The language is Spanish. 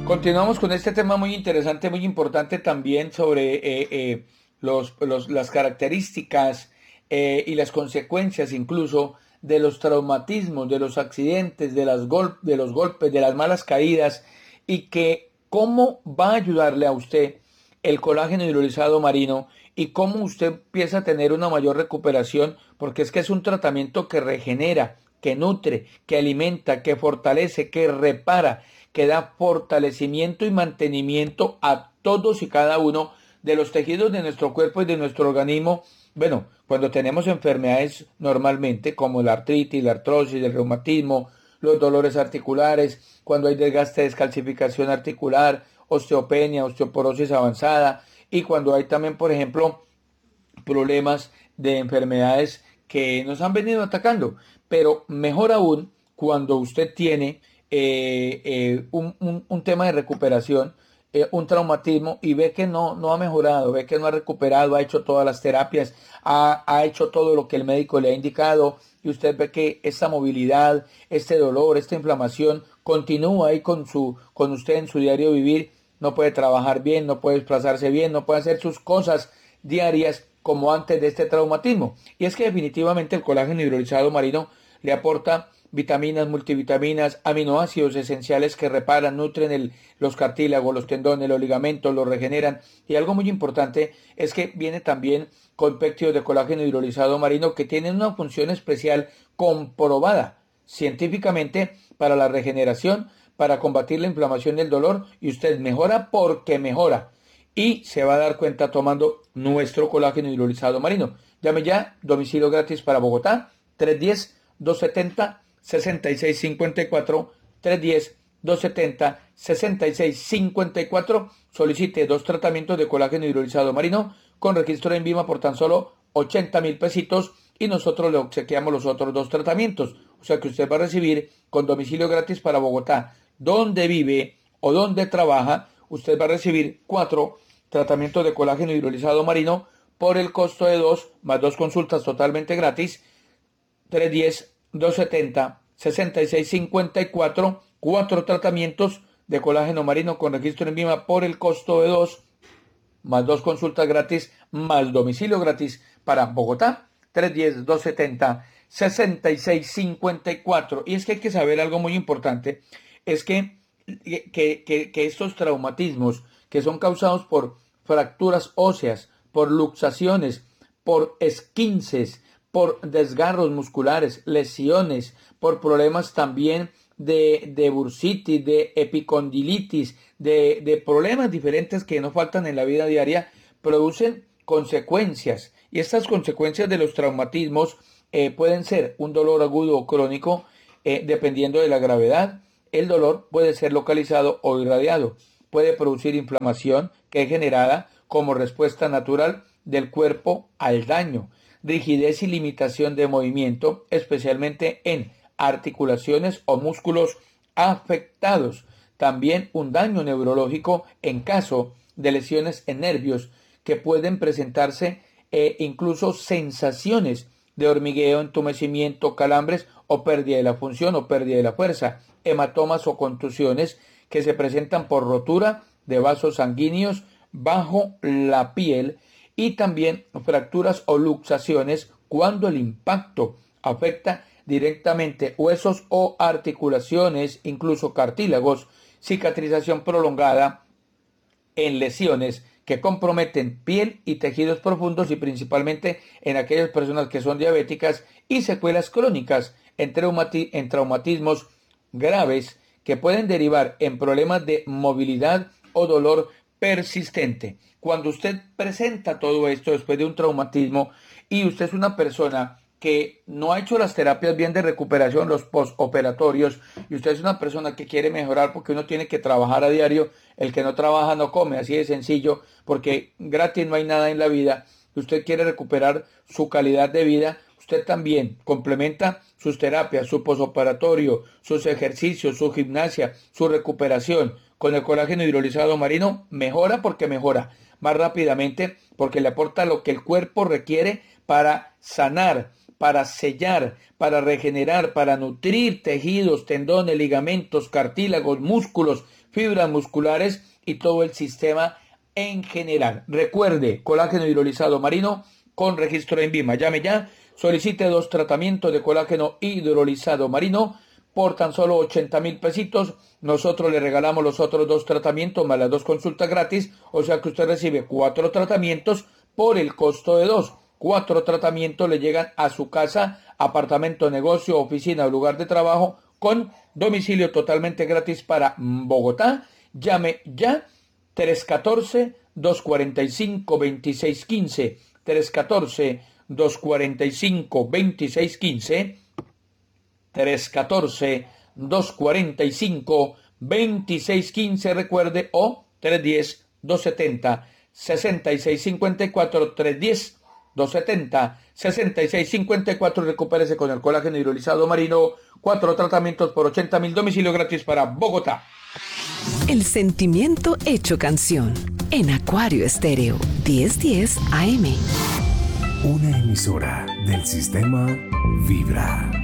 Continuamos con este tema muy interesante, muy importante también sobre las características y las consecuencias incluso de los traumatismos, de los accidentes, de los golpes, de las malas caídas y que cómo va a ayudarle a usted el colágeno hidrolizado marino y cómo usted empieza a tener una mayor recuperación, porque es que es un tratamiento que regenera, que nutre, que alimenta, que fortalece, que repara, que da fortalecimiento y mantenimiento a todos y cada uno de los tejidos de nuestro cuerpo y de nuestro organismo. Bueno, cuando tenemos enfermedades normalmente, como la artritis, la artrosis, el reumatismo, los dolores articulares, cuando hay desgaste, descalcificación articular, osteopenia, osteoporosis avanzada, y cuando hay también, por ejemplo, problemas de enfermedades que nos han venido atacando. Pero mejor aún cuando usted tiene un tema de recuperación, un traumatismo y ve que no ha mejorado, ve que no ha recuperado, ha hecho todas las terapias, ha hecho todo lo que el médico le ha indicado y usted ve que esta movilidad, este dolor, esta inflamación continúa ahí con usted en su diario vivir, no puede trabajar bien, no puede desplazarse bien, no puede hacer sus cosas diarias como antes de este traumatismo. Y es que definitivamente el colágeno hidrolizado marino le aporta vitaminas, multivitaminas, aminoácidos esenciales que reparan, nutren los cartílagos, los tendones, los ligamentos, los regeneran. Y algo muy importante es que viene también con péptidos de colágeno hidrolizado marino que tienen una función especial comprobada científicamente para la regeneración, para combatir la inflamación y el dolor, y usted mejora porque mejora. Y se va a dar cuenta tomando nuestro colágeno hidrolizado marino. Llame ya, domicilio gratis para Bogotá, 310-270-6654, 310-270-6654. Solicite 2 tratamientos de colágeno hidrolizado marino con registro en Vima por tan solo 80,000 pesitos y nosotros le obsequiamos los otros 2 tratamientos. O sea que usted va a recibir con domicilio gratis para Bogotá, donde vive o donde trabaja, usted va a recibir 4 tratamientos de colágeno hidrolizado marino por el costo de 2 más 2 consultas totalmente gratis. 310-270-6654, 4 tratamientos de colágeno marino con registro en Vima por el costo de 2 más 2 consultas gratis, más domicilio gratis para Bogotá, 310-270-6654. Y es que hay que saber algo muy importante, es que estos traumatismos que son causados por fracturas óseas, por luxaciones, por esquinces, por desgarros musculares, lesiones, por problemas también de bursitis, de epicondilitis, de problemas diferentes que no faltan en la vida diaria, producen consecuencias. Y estas consecuencias de los traumatismos pueden ser un dolor agudo o crónico, dependiendo de la gravedad. El dolor puede ser localizado o irradiado. Puede producir inflamación que es generada como respuesta natural del cuerpo al daño, rigidez y limitación de movimiento, especialmente en articulaciones o músculos afectados. También un daño neurológico en caso de lesiones en nervios que pueden presentarse incluso sensaciones de hormigueo, entumecimiento, calambres o pérdida de la función o pérdida de la fuerza, hematomas o contusiones que se presentan por rotura de vasos sanguíneos bajo la piel y también fracturas o luxaciones cuando el impacto afecta directamente huesos o articulaciones, incluso cartílagos, cicatrización prolongada en lesiones que comprometen piel y tejidos profundos y principalmente en aquellas personas que son diabéticas y secuelas crónicas en traumatismos graves que pueden derivar en problemas de movilidad o dolor persistente. Cuando usted presenta todo esto después de un traumatismo y usted es una persona que no ha hecho las terapias bien de recuperación, los postoperatorios, y usted es una persona que quiere mejorar porque uno tiene que trabajar a diario, el que no trabaja no come, así de sencillo, porque gratis no hay nada en la vida, y usted quiere recuperar su calidad de vida, usted también complementa sus terapias, su postoperatorio, sus ejercicios, su gimnasia, su recuperación con el colágeno hidrolizado marino, mejora porque mejora más rápidamente, porque le aporta lo que el cuerpo requiere para sanar, para sellar, para regenerar, para nutrir tejidos, tendones, ligamentos, cartílagos, músculos, fibras musculares y todo el sistema en general. Recuerde, colágeno hidrolizado marino con registro en INVIMA. Llame ya, solicite 2 tratamientos de colágeno hidrolizado marino por tan solo 80,000 pesitos. Nosotros le regalamos los otros 2 tratamientos más las 2 consultas gratis, o sea que usted recibe 4 tratamientos por el costo de 2. 4 tratamientos le llegan a su casa, apartamento, negocio, oficina o lugar de trabajo con domicilio totalmente gratis para Bogotá. Llame ya 314-245-2615, 314-245-2615, 314-245-2615, recuerde, o 310-270-6654, 310-270-6654, recupérese con el colágeno hidrolizado marino, 4 tratamientos por 80,000, domicilio gratis para Bogotá. El sentimiento hecho canción en Acuario Estéreo 1010 AM. Una emisora del sistema Vibra.